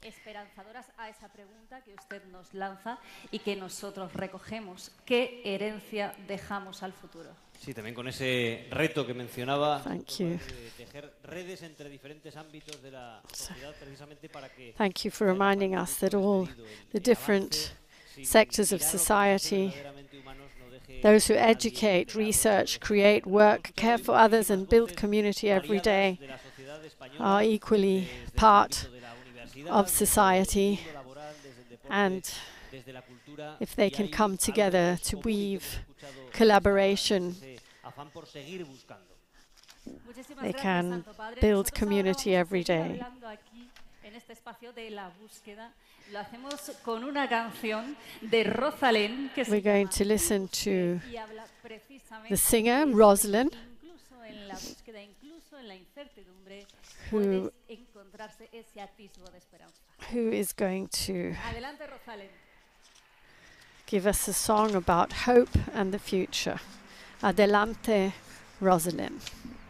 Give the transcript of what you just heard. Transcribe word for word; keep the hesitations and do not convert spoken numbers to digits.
esperanzadoras a esa pregunta que usted nos lanza y que nosotros recogemos. ¿Qué herencia dejamos al futuro? Sí, también con ese reto que mencionaba, Thank you. de tejer redes entre diferentes ámbitos de la sociedad, precisamente para que Thank you for reminding us that all the different sectors of society, those who educate, research, create, work, care for others and build community every day, are equally part of society, and if they can come together to weave collaboration, they can build community every day. En este espacio de la búsqueda lo hacemos con una canción de Rosalén que We're se going llama to listen to y habla precisamente the singer de Rosalind, incluso en la búsqueda, incluso en la incertidumbre, who puede encontrarse ese atisbo de esperanza. who is going to Adelante, Rosalén. give us a song about hope and the future. Adelante, Rosalind.